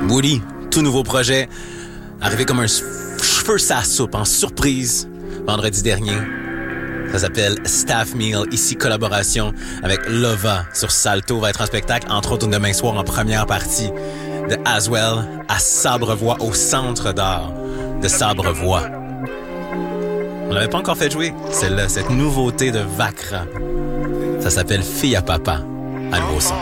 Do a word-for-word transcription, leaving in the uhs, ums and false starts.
Woody, tout nouveau projet, arrivé comme un cheveu sa soupe en surprise vendredi dernier. Ça s'appelle Staff Meal, ici collaboration avec Lova sur Salto, va être un spectacle entre autres demain soir en première partie de Aswell à Sabrevoix au Centre d'art de Sabrevoix. On l'avait pas encore fait jouer, celle-là, cette nouveauté de Vacra. Ça s'appelle Fille à papa, à nouveau son.